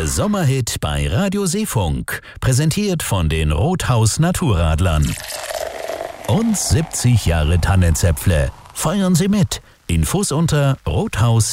Der Sommerhit bei Radio Seefunk, präsentiert von den Rothaus Naturradlern. Und 70 Jahre Tannenzäpfle. Feiern Sie mit. Infos unter rothaus-rad.de